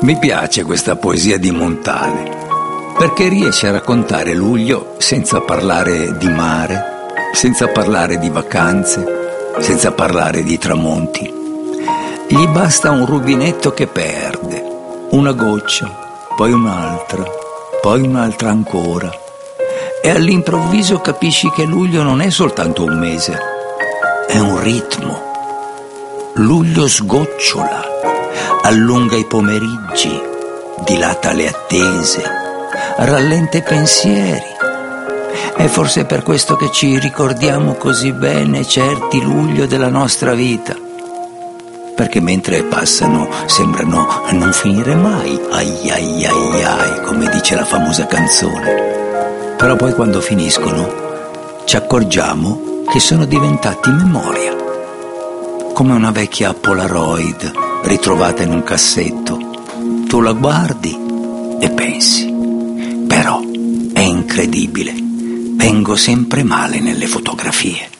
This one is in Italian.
Mi piace questa poesia di Montale, perché riesce a raccontare luglio senza parlare di mare, senza parlare di vacanze, senza parlare di tramonti. Gli basta un rubinetto che perde, una goccia, poi un'altra ancora. E all'improvviso capisci che luglio non è soltanto un mese, è un ritmo. Luglio sgocciola, allunga i pomeriggi, dilata le attese, rallenta i pensieri. È forse per questo che ci ricordiamo così bene certi luglio della nostra vita, perché mentre passano sembrano non finire mai, ai ai ai ai, come dice la famosa canzone. Però poi quando finiscono ci accorgiamo che sono diventati memoria, come una vecchia Polaroid ritrovata in un cassetto. Tu la guardi e pensi, però è incredibile, vengo sempre male nelle fotografie.